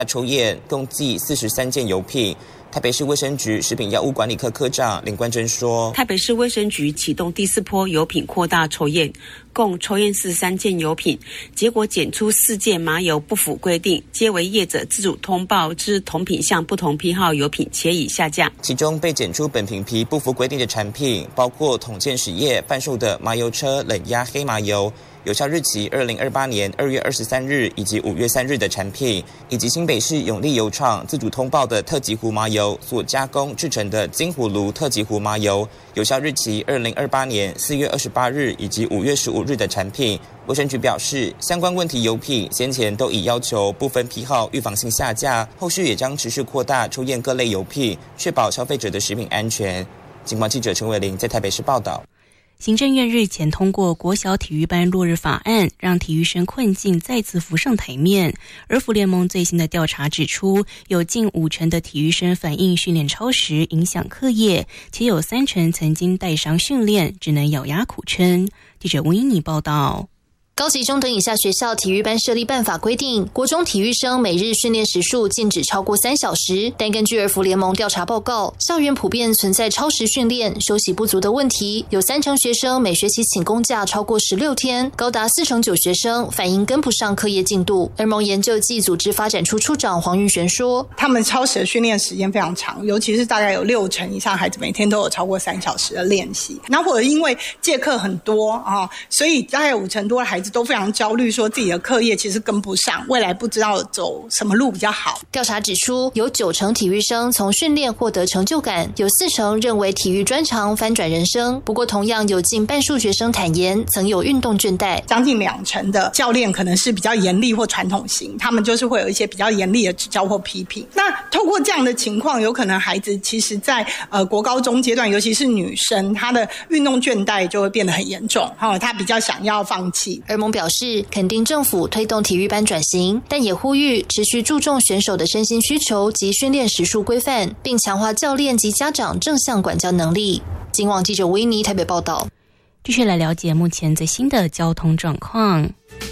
抽验，共计43件油品。台北市卫生局食品药物管理科科长林冠珍说， 台北市卫生局启动第4波油品扩大抽验，共抽验43件油品，结果检出4件麻油不符规定，皆为业者自主通报之同品项不同批号油品，且已下架。 其中被检出本品批不符规定的产品，包括统建实业贩售的麻油车冷压黑麻油，有效日期2028年2月23日以及5月3日的产品，以及新北市永利油厂自主通报的特级胡麻油所加工制成的金葫芦特级胡麻油，有效日期2028年4月28日以及5月15日的产品。卫生局表示，相关问题油品先前都已要求不分批号预防性下架，后续也将持续扩大抽验各类油品，确保消费者的食品安全。警广记者陈伟玲在台北市报道。 行政院日前通过国小体育班落日法案，让体育生困境再次浮上台面。而福联盟最新的调查指出，有近50%的体育生反映训练超时影响课业，且有30%曾经带伤训练，只能咬牙苦撑。记者吴英妮报道。 高级中等以下学校体育班设立办法规定，国中体育生每日训练时数禁止超过3小时，但根据儿福联盟调查报告，校园普遍存在超时训练、休息不足的问题，有30%学生每学期请公假超过16天，高达49%学生反映跟不上课业进度。儿盟研究暨组织发展处处长黄玉璇说， 他们超时的训练时间非常长，尤其是大概有60%以上孩子每天都有超过3小时的练习，那或者因为借课很多所以大概50%多的孩子都非常焦虑，说自己的课业其实跟不上，未来不知道走什么路比较好。 调查指出，有90%体育生从训练获得成就感，有40%认为体育专长翻转人生。不过同样有近半数学生坦言曾有运动倦怠， 将近20%的教练可能是比较严厉或传统型，他们就是会有一些比较严厉的指教或批评。那透过这样的情况，有可能孩子其实在国高中阶段，尤其是女生，她的运动倦怠就会变得很严重，她比较想要放弃。 儿盟表示肯定政府推动体育班转型，但也呼吁持续注重选手的身心需求及训练时数规范，并强化教练及家长正向管教能力。警网记者维尼台北报道。 继续来了解目前最新的交通状况。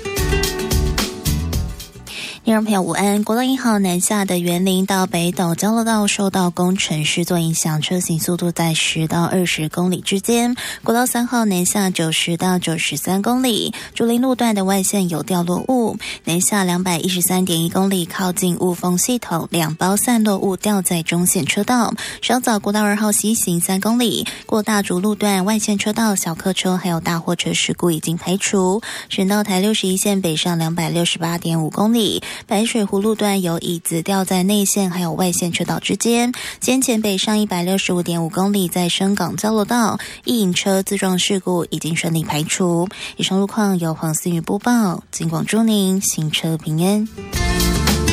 听众朋友午安，国道1号南下的员林到北斗交流道受到工程施作影响，车行速度在10到20公里之间。国道3号南下90到93公里，竹林路段的外线有掉落物，南下213.1公里，靠近雾峰系统2包散落物掉在中线车道。稍早国道2号西行3公里，过大竹路段外线车道小客车还有大货车事故已经排除。省道台61线北上268.5公里，白水湖路段有椅子掉在内线还有外线车道之间，先前北上165.5公里，在深港交流道一引车自撞事故已经顺利排除。以上路况由黄思雨播报，警广祝您行车平安。